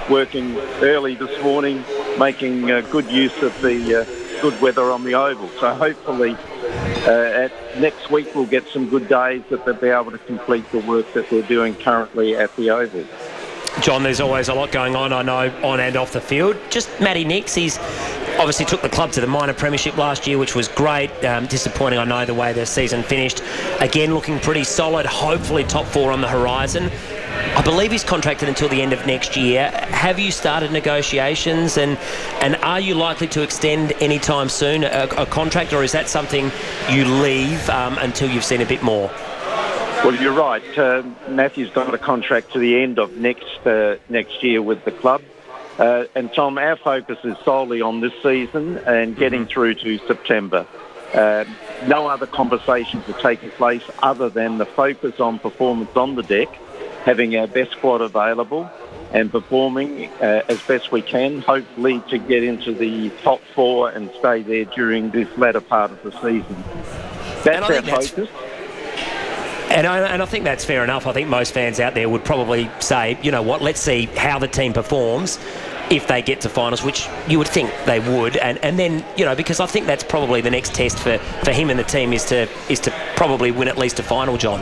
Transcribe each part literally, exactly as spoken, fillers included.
working early this morning, making uh, good use of the uh, good weather on the oval. So hopefully uh, at next week we'll get some good days that they'll be able to complete the work that they're doing currently at the oval. John, there's always a lot going on, I know, on and off the field. Just Matty Nicks, he's obviously took the club to the minor premiership last year, which was great. Um, disappointing, I know, the way the season finished. Again, looking pretty solid, hopefully top four on the horizon. I believe he's contracted until the end of next year. Have you started negotiations, and and are you likely to extend anytime soon a, a contract, or is that something you leave um, until you've seen a bit more? Well, you're right. Uh, Matthew's got a contract to the end of next uh, next year with the club. Uh, and Tom, our focus is solely on this season and getting mm-hmm. through to September. Uh, no other conversations are taking place other than the focus on performance on the deck, having our best squad available and performing uh, as best we can, hopefully to get into the top four and stay there during this latter part of the season. That's our focus. And I, and I think that's fair enough. I think most fans out there would probably say, you know what, let's see how the team performs if they get to finals, which you would think they would. And, and then, you know, because I think that's probably the next test for, for him and the team is to is to probably win at least a final, John.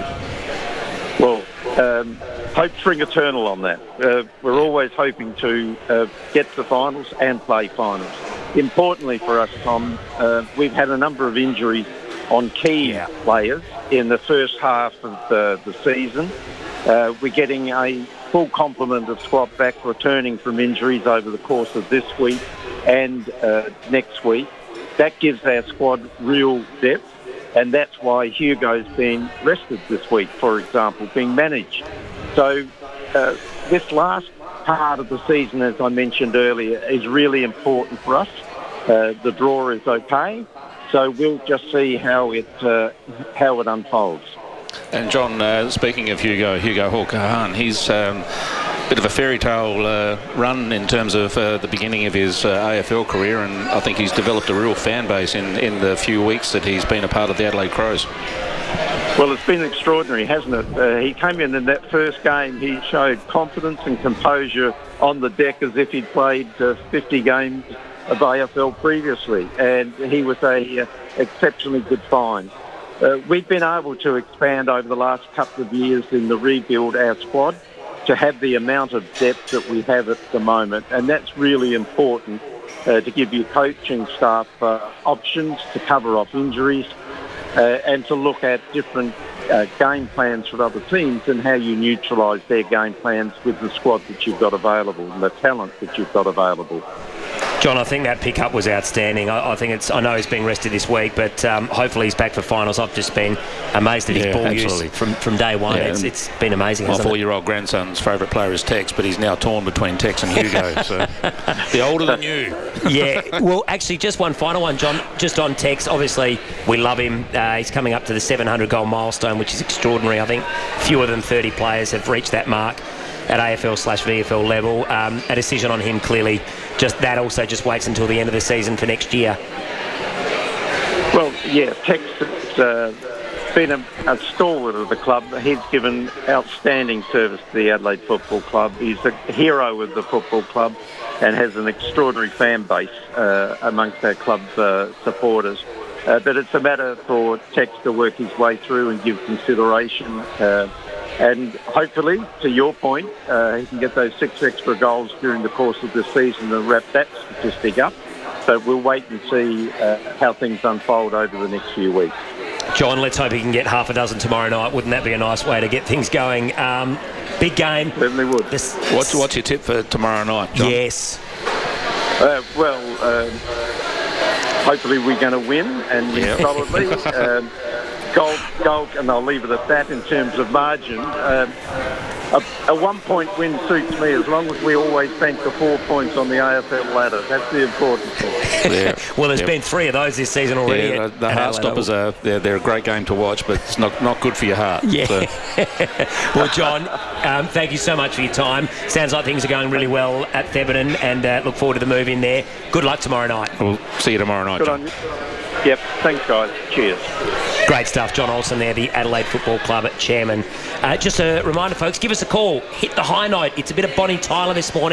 Well, um, hope spring eternal on that. Uh, we're always hoping to uh, get to finals and play finals. Importantly for us, Tom, uh, we've had a number of injuries on key yeah. players in the first half of the, the season. Uh, we're getting a full complement of squad back returning from injuries over the course of this week and uh, next week. That gives our squad real depth, and that's why Hugo's been rested this week, for example, being managed. So uh, this last part of the season, as I mentioned earlier, is really important for us. Uh, the draw is okay. So we'll just see how it uh, how it unfolds. And John, uh, speaking of Hugo, Hugo Hawk-Ahan, he's um, a bit of a fairy tale uh, run in terms of uh, the beginning of his uh, A F L career, and I think he's developed a real fan base in, in the few weeks that he's been a part of the Adelaide Crows. Well, it's been extraordinary, hasn't it? Uh, he came in in that first game, he showed confidence and composure on the deck as if he'd played uh, fifty games of A F L previously, and he was a uh, exceptionally good find. Uh, we've been able to expand over the last couple of years in the rebuild our squad to have the amount of depth that we have at the moment, and that's really important uh, to give your coaching staff uh, options to cover off injuries uh, and to look at different uh, game plans for other teams and how you neutralise their game plans with the squad that you've got available and the talent that you've got available. John, I think that pickup was outstanding. I, I think it's. I know he's being rested this week, but um, hopefully he's back for finals. I've just been amazed at his yeah, ball absolutely. use from, from day one. Yeah, it's, it's been amazing. My hasn't four-year-old grandson's favourite player is Tex, but he's now torn between Tex and Hugo. So the older the new. Yeah. Well, actually, just one final one, John. Just on Tex. Obviously, we love him. Uh, he's coming up to the seven hundred goal milestone, which is extraordinary. I think fewer than thirty players have reached that mark at A F L slash V F L level. Um, a decision on him clearly. Just that also just waits until the end of the season for next year. Well, yeah, Tex has uh, been a, a stalwart of the club. He's given outstanding service to the Adelaide Football Club. He's a hero of the football club and has an extraordinary fan base uh, amongst our club uh, supporters. Uh, but it's a matter for Tex to work his way through and give consideration. Uh, And hopefully, to your point, uh, he can get those six extra goals during the course of this season and wrap that statistic up. But we'll wait and see uh, how things unfold over the next few weeks. John, let's hope he can get half a dozen tomorrow night. Wouldn't that be a nice way to get things going? Um, big game. Certainly would. This, what's, what's your tip for tomorrow night, John? Yes. Uh, well, um, hopefully we're going to win and win yep. solidly. um, Goal, goal, and I'll leave it at that in terms of margin. Um, a, a one-point win suits me as long as we always bank the four points on the A F L ladder. That's the important thing. Yeah. Well, there's yep. been three of those this season already. Yeah, at, the at Heartstoppers are they're, they're a great game to watch, but it's not, not good for your heart. Yeah. So. Well, John, um, thank you so much for your time. Sounds like things are going really well at Thebarton, and uh, look forward to the move in there. Good luck tomorrow night. We'll see you tomorrow night, Good John. on you. Yep, thanks guys. Cheers. Great stuff. John Olsen there, the Adelaide Football Club chairman. Uh, just a reminder, folks, give us a call. Hit the high note. It's a bit of Bonnie Tyler this morning.